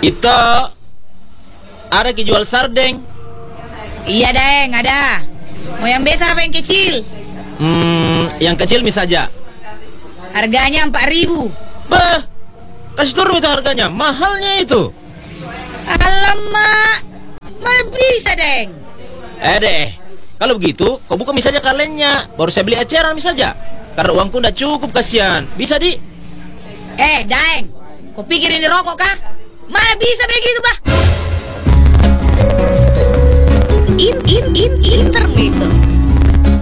Itu ada jual sardeng. Iya, Deng, ada. Mau yang besar apa yang kecil? Yang kecil saja. Harganya 4.000. Bah, kasih turun itu harganya, mahalnya itu. Alamak, mana bisa, Deng? Deh, kalau begitu kau buka saja kalennya, baru saya beli eceran saja. Karena uangku udah cukup, kasihan. Bisa di? Deng, kau pikir ini rokok kah? Mana bisa begitu, bah? Intermezzo.